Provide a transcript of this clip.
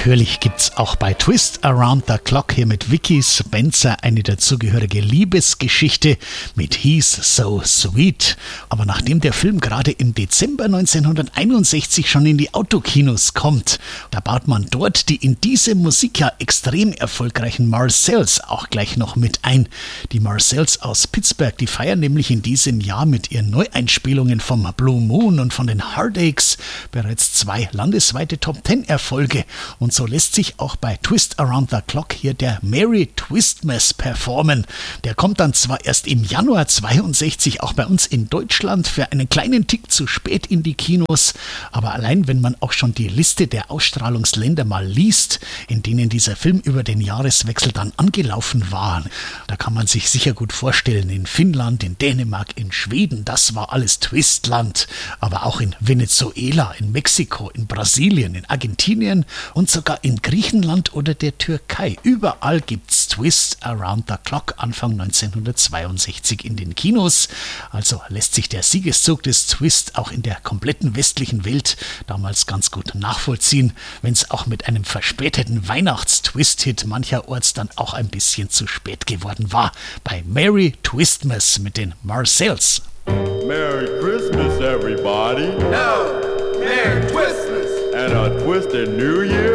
natürlich gibt's auch bei Twist Around the Clock hier mit Vicky Spencer eine dazugehörige Liebesgeschichte mit He's So Sweet. Aber nachdem der Film gerade im Dezember 1961 schon in die Autokinos kommt, da baut man dort die in diesem Musikjahr extrem erfolgreichen Marcells auch gleich noch mit ein. Die Marcells aus Pittsburgh, die feiern nämlich in diesem Jahr mit ihren Neueinspielungen vom Blue Moon und von den Heartaches bereits 2 landesweite Top-10-Erfolge. Und so lässt sich auch bei Twist Around the Clock hier der Merry Twistmas performen. Der kommt dann zwar erst im Januar 62 auch bei uns in Deutschland für einen kleinen Tick zu spät in die Kinos, aber allein wenn man auch schon die Liste der Ausstrahlungsländer mal liest, in denen dieser Film über den Jahreswechsel dann angelaufen war, da kann man sich sicher gut vorstellen, in Finnland, in Dänemark, in Schweden, das war alles Twistland, aber auch in Venezuela, in Mexiko, in Brasilien, in Argentinien und sogar in Griechenland oder der Türkei. Überall gibt's Twist Around the Clock Anfang 1962 in den Kinos. Also lässt sich der Siegeszug des Twist auch in der kompletten westlichen Welt damals ganz gut nachvollziehen, wenn es auch mit einem verspäteten Weihnachts-Twist-Hit mancherorts dann auch ein bisschen zu spät geworden war. Bei Merry Twistmas mit den Marcells. Merry Christmas, everybody. No, Merry Christmas. And a twisted New Year.